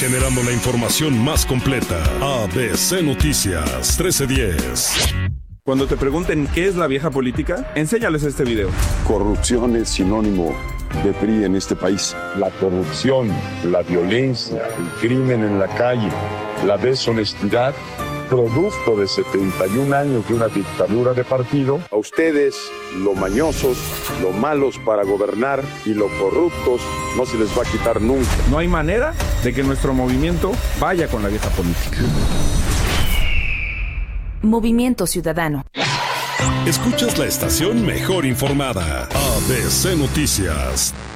generando la información más completa. ABC Noticias 1310. Cuando te pregunten qué es la vieja política, enséñales este video. Corrupción es sinónimo de PRI en este país. La corrupción, la violencia, el crimen en la calle, la deshonestidad, producto de 71 años de una dictadura de partido. A ustedes, lo mañosos, lo malos para gobernar y lo corruptos, no se les va a quitar nunca. No hay manera de que nuestro movimiento vaya con la vieja política. Movimiento Ciudadano. Escuchas la estación mejor informada. ABC Noticias.